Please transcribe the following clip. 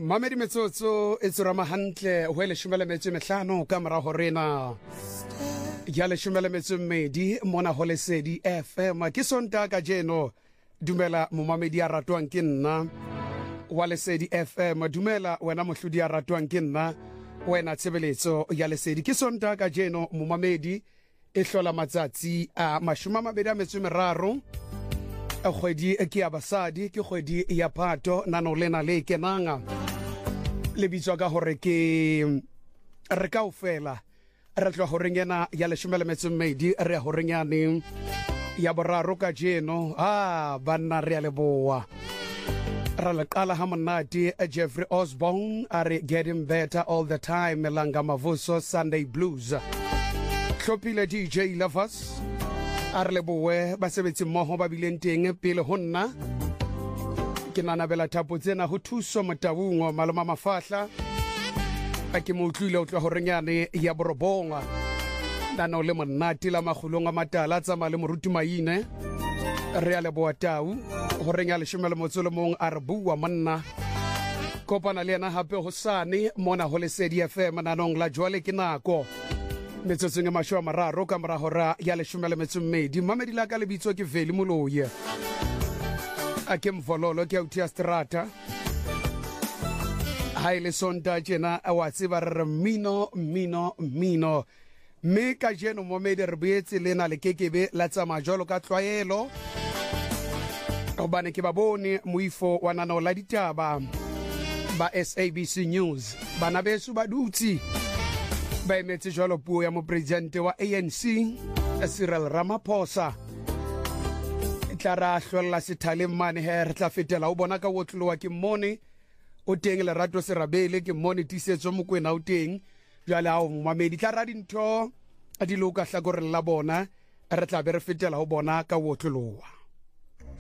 Mamedi metsotso e tsura mahantle ho le shumela metso mehlano ka mora ho rena ya le shumela metso mmedi mona ho Lesedi FM ke sonta ka jeno dumela momamedi ya ratwang ke nna wa Lesedi FM dumela wena mohlodi ya ratwang ke nna wena tshebeletso ya Lesedi ke sonta ka jeno momamedi e hlola matsatsi a mashuma mabedi a metso meraro kgwedi ke ya basadi ke kgwedi ya Phato nano lena le kenanga le bitswa ka hore ke re kaofela re tloa ho rengena ya leshome le metso mmedi re ho renyane ya boraro ka jeno banna re a leboa ra le qala ha monate Jeffrey Osborne are getting better all the time Melanga Mavuso Sunday Blues Hlopile DJ Lovers are leboe ba sebetsi mmoho ba bileng teng pele ho nna ke nanabela thapo tsena ho thuso motabungo maloma mafahla a ke mo utlwile o tla ho renyane ya borobonga nano le monate la magulong a matala tsa male moruti maine re a leboa tau ho renya le shemele motsolo mong a re bua monna kopana le yena hape ho sane mona ho Lesedi FM nanong la jwale ke nako metsotso nge mashwa mararo ka mora hora ya leshome le metso mmedi mamedi la ka le bitso ke Veli Moloye a ke mvololo ke utia strata haile sonta jena a wa tseba re mino me ka jeno momedi re boetse lena le kekebe la tsa majolo ka tlwaelo obane ke babone moifo wa nano la ditaba ba SABC News bana besu ba dutsi ba emetse jalo puo ya mopresidente wa ANC Cyril Ramaphosa tlara hlolla sethale mane re tla fetela o bona ka wotlowa ke mmone o teng le rato serabele ke mmone tisetso mokwena o teng jale ha o mamedi tlara dintho a di loka hlakore la bona re tla be re fetela o bona ka wotlowa